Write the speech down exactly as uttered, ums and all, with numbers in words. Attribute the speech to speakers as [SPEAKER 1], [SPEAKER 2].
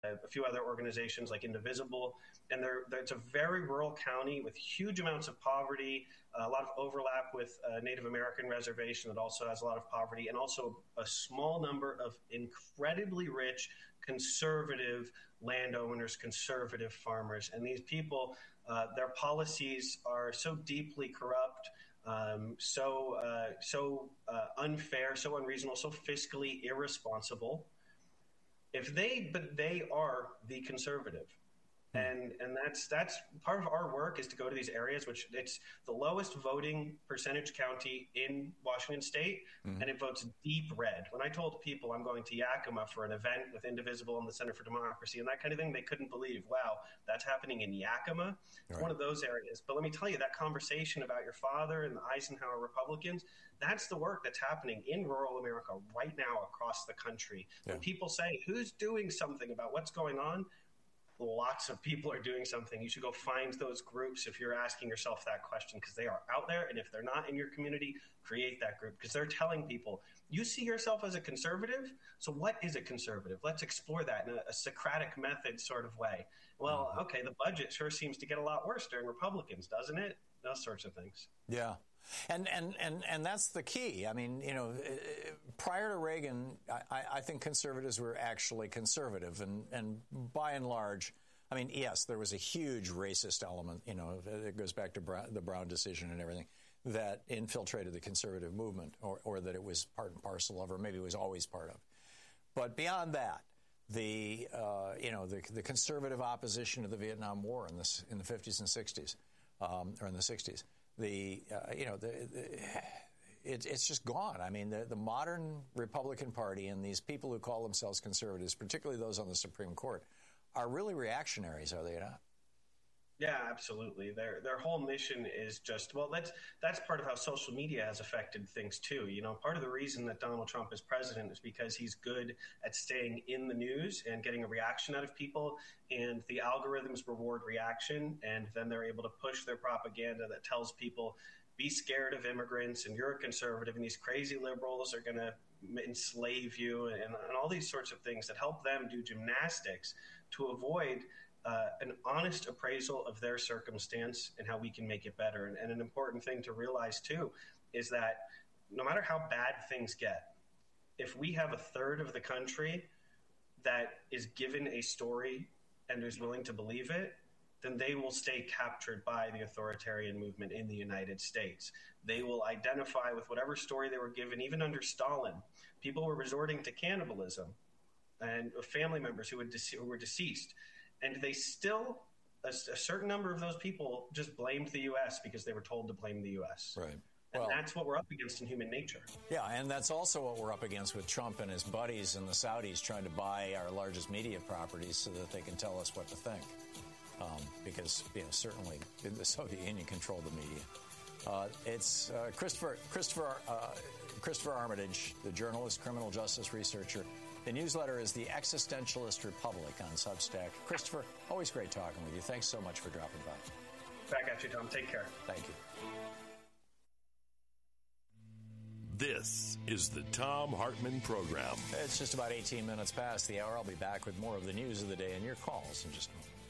[SPEAKER 1] a few other organizations like Indivisible, and they're, they're, it's a very rural county with huge amounts of poverty, a lot of overlap with a Native American reservation that also has a lot of poverty, and also a small number of incredibly rich conservative landowners, conservative farmers. And these people, uh, their policies are so deeply corrupt, um, so uh, so uh, unfair, so unreasonable, so fiscally irresponsible. If they, but they are the conservative. And and that's that's part of our work is to go to these areas, which it's the lowest voting percentage county in Washington state, mm-hmm. and it votes deep red. When I told people I'm going to Yakima for an event with Indivisible and the Center for Democracy and that kind of thing, they couldn't believe, wow, that's happening in Yakima. It's right. One of those areas. But let me tell you, that conversation about your father and the Eisenhower Republicans, that's the work that's happening in rural America right now across the country. Yeah. When people say, who's doing something about what's going on? Lots of people are doing something. You should go find those groups if you're asking yourself that question, because they are out there. And if they're not in your community, create that group, because they're telling people, you see yourself as a conservative. So what is a conservative? Let's explore that in a, a Socratic method sort of way. Well, mm-hmm. okay, the budget sure seems to get a lot worse during Republicans, doesn't it? Those sorts of things.
[SPEAKER 2] Yeah. And, and, and, and that's the key. I mean, you know, prior to Reagan, I, I think conservatives were actually conservative. And, and by and large, I mean, yes, there was a huge racist element, you know, it goes back to Brown, the Brown decision and everything, that infiltrated the conservative movement, or, or that it was part and parcel of, or maybe it was always part of. But beyond that, the, uh, you know, the, the conservative opposition to the Vietnam War in, this, in the fifties and sixties, um, or in the sixties, the, uh, you know, the, the it, it's just gone. I mean, the, the modern Republican Party and these people who call themselves conservatives, particularly those on the Supreme Court, are really reactionaries, are they not?
[SPEAKER 1] Yeah, absolutely. Their their whole mission is just, well, that's that's part of how social media has affected things too. You know, part of the reason that Donald Trump is president is because he's good at staying in the news and getting a reaction out of people, and the algorithms reward reaction, and then they're able to push their propaganda that tells people, be scared of immigrants, and you're a conservative, and these crazy liberals are going to enslave you, and, and all these sorts of things that help them do gymnastics to avoid Uh, an honest appraisal of their circumstance and how we can make it better. And, and an important thing to realize, too, is that no matter how bad things get, if we have a third of the country that is given a story and is willing to believe it, then they will stay captured by the authoritarian movement in the United States. They will identify with whatever story they were given. Even under Stalin, people were resorting to cannibalism, and family members who, would dece- who were deceased. And they still, a, a certain number of those people just blamed the U S because they were told to blame the U S.
[SPEAKER 2] Right.
[SPEAKER 1] And
[SPEAKER 2] well,
[SPEAKER 1] that's what we're up against in human nature.
[SPEAKER 2] Yeah, and that's also what we're up against with Trump and his buddies and the Saudis trying to buy our largest media properties so that they can tell us what to think. Um, because, you know, certainly the Soviet Union controlled the media. Uh, it's uh, Christopher Christopher uh, Christopher Armitage, the journalist, criminal justice researcher. The newsletter is The Existentialist Republic on Substack. Christopher, always great talking with you. Thanks so much for dropping by.
[SPEAKER 1] Back at you, Tom. Take care.
[SPEAKER 2] Thank you.
[SPEAKER 3] This is the Thom Hartmann Program.
[SPEAKER 2] It's just about eighteen minutes past the hour. I'll be back with more of the news of the day and your calls in just a moment.